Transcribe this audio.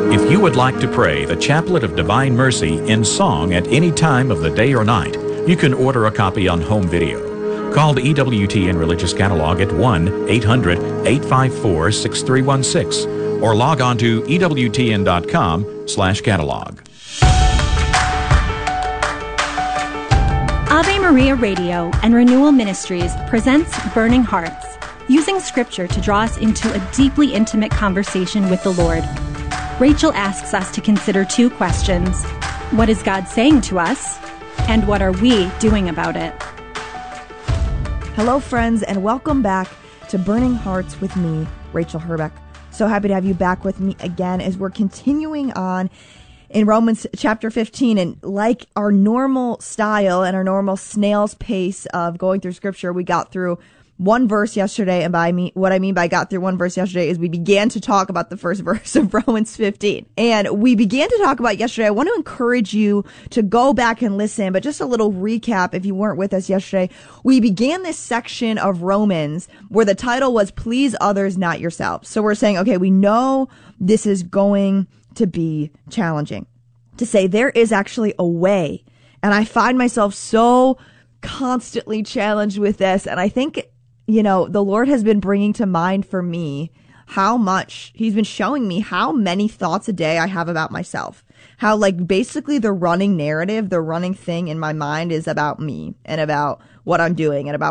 If you would like to pray the Chaplet of Divine Mercy in song at any time of the day or night, you can order a copy on home video. Call the EWTN Religious Catalog at 1-800-854-6316 or log on to EWTN.com/catalog. Ave Maria Radio and Renewal Ministries presents Burning Hearts, using Scripture to draw us into a deeply intimate conversation with the Lord. Rachel asks us to consider two questions. What is God saying to us? And what are we doing about it? Hello, friends, and welcome back to Burning Hearts with me, Rachel Herbeck. So happy to have you back with me again as we're continuing on in Romans chapter 15. And like our normal style and our normal snail's pace of going through Scripture, we got through one verse yesterday. And what I mean by got through one verse yesterday is we began to talk about the first verse of Romans 15. And we began to talk about yesterday. I want to encourage you to go back and listen, but just a little recap if you weren't with us yesterday. We began this section of Romans where the title was Please Others, Not Yourself. So we're saying, okay, we know this is going to be challenging. To say there is actually a way. And I find myself so constantly challenged with this. And I think, you know, the Lord has been bringing to mind for me how much He's been showing me how many thoughts a day I have about myself. How, like, basically the running narrative, the running thing in my mind is about me and about what I'm doing and about